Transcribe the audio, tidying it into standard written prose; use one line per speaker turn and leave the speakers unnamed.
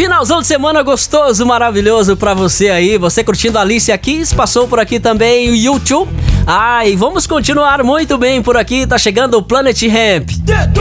Finalzão de semana gostoso, maravilhoso pra você aí. Você curtindo a Alicia Keys, passou por aqui também o YouTube. E vamos continuar muito bem por aqui. Tá chegando o Planet Hemp.